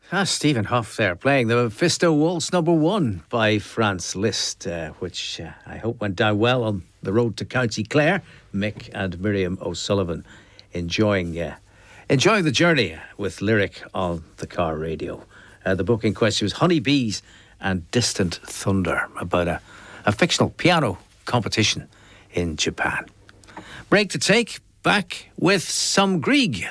Stephen Hough there playing the Mephisto Waltz #1 by Franz Liszt, which I hope went down well on the road to County Clare. Mick and Miriam O'Sullivan enjoying the journey with Lyric on the car radio. The book in question was Honeybees and Distant Thunder, about a fictional piano competition in Japan. Break to take, back with some Grieg.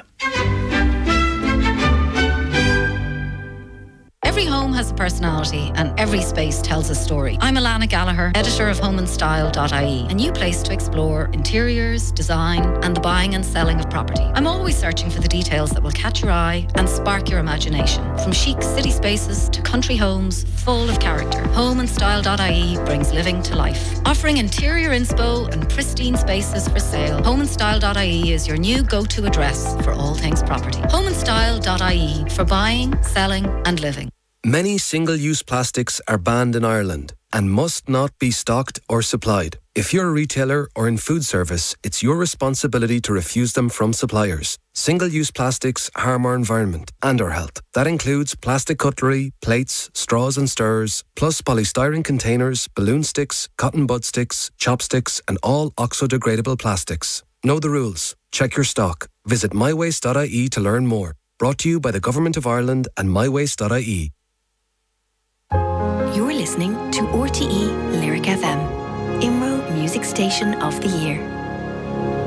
Every home has a personality and every space tells a story. I'm Alana Gallagher, editor of homeandstyle.ie, a new place to explore interiors, design and the buying and selling of property. I'm always searching for the details that will catch your eye and spark your imagination. From chic city spaces to country homes full of character, homeandstyle.ie brings living to life. Offering interior inspo and pristine spaces for sale, homeandstyle.ie is your new go-to address for all things property. homeandstyle.ie for buying, selling and living. Many single-use plastics are banned in Ireland and must not be stocked or supplied. If you're a retailer or in food service, it's your responsibility to refuse them from suppliers. Single-use plastics harm our environment and our health. That includes plastic cutlery, plates, straws and stirrers, plus polystyrene containers, balloon sticks, cotton bud sticks, chopsticks and all oxo-degradable plastics. Know the rules. Check your stock. Visit mywaste.ie to learn more. Brought to you by the Government of Ireland and mywaste.ie. You're listening to RTE Lyric FM, IMRO Music Station of the Year.